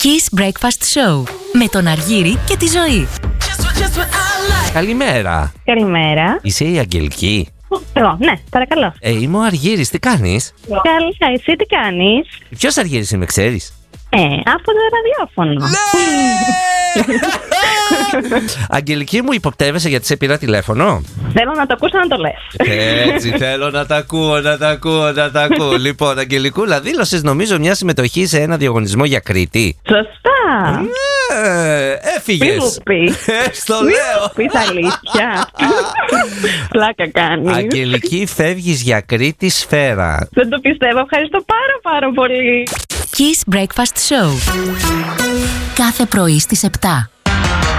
Kiss Breakfast Show με τον Αργύρη και τη Ζωή. Καλημέρα. Καλημέρα. Είσαι η Αγγελική? Εγώ, ναι, παρακαλώ. Είμαι ο Αργύρης, τι κάνεις? Καλά, εσύ τι κάνεις? Ποιος Αργύρης είμαι, ξέρεις? Από το ραδιόφωνο. Αγγελική μου, υποπτεύεσαι γιατί σε πήρα τηλέφωνο? Θέλω να το ακούσω να το λες. Έτσι, θέλω να τα ακούω. Λοιπόν, Αγγελικούλα, δήλωσες νομίζω μια συμμετοχή σε ένα διαγωνισμό για Κρήτη. Σωστά. Έφυγες. Μη μου πεις. Στο Μη λέω. μου πεις αλήθεια. Πλάκα κάνεις. Αγγελική, φεύγεις για Κρήτη σφαίρα. Δεν το πιστεύω, ευχαριστώ πάρα πολύ. Kiss Breakfast Show. Κάθε πρωί στις 7.